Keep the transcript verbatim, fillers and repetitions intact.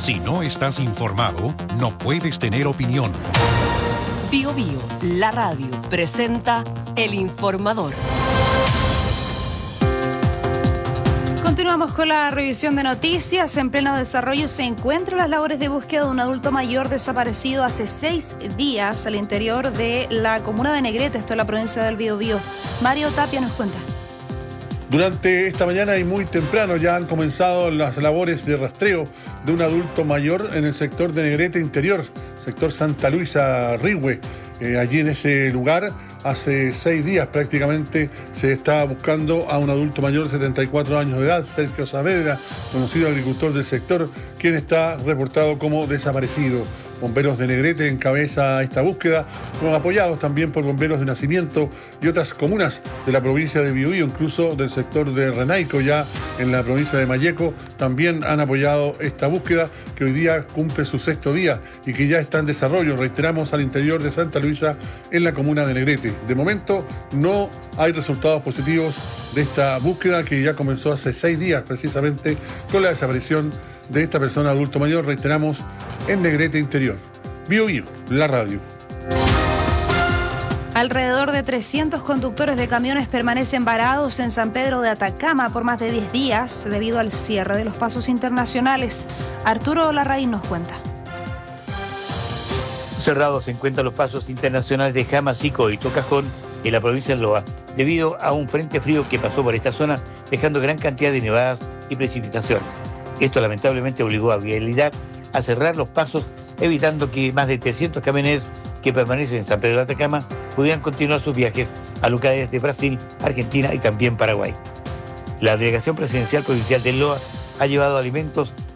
Si no estás informado, no puedes tener opinión. Bio Bio, la radio, presenta El Informador. Continuamos con la revisión de noticias. En pleno desarrollo se encuentran las labores de búsqueda de un adulto mayor desaparecido hace seis días al interior de la comuna de Negrete, esto en la provincia del Biobío. Mario Tapia nos cuenta. Durante esta mañana y muy temprano ya han comenzado las labores de rastreo de un adulto mayor en el sector de Negrete Interior, sector Santa Luisa Rihue. Eh, allí en ese lugar, hace seis días prácticamente, se está buscando a un adulto mayor de setenta y cuatro años de edad, Sergio Saavedra, conocido agricultor del sector, quien está reportado como desaparecido. Bomberos de Negrete encabeza esta búsqueda, apoyados también por bomberos de Nacimiento y otras comunas de la provincia de Biobío, incluso del sector de Renaico, ya en la provincia de Malleco, también han apoyado esta búsqueda que hoy día cumple su sexto día y que ya está en desarrollo, reiteramos, al interior de Santa Luisa, en la comuna de Negrete. De momento no hay resultados positivos de esta búsqueda que ya comenzó hace seis días precisamente con la desaparición de esta persona adulto mayor, reiteramos, en Negrete Interior. Bio Bio, la radio. Alrededor de trescientos conductores de camiones permanecen varados en San Pedro de Atacama por más de diez días debido al cierre de los pasos internacionales. Arturo Larraín nos cuenta. Cerrados se encuentran los pasos internacionales de Jamacico y Tocajón en la provincia de Loa, debido a un frente frío que pasó por esta zona, dejando gran cantidad de nevadas y precipitaciones. Esto lamentablemente obligó a Vialidad a cerrar los pasos, evitando que más de trescientos camioneros que permanecen en San Pedro de Atacama pudieran continuar sus viajes a localidades de Brasil, Argentina y también Paraguay. La Delegación Presidencial Provincial de Loa ha llevado alimentos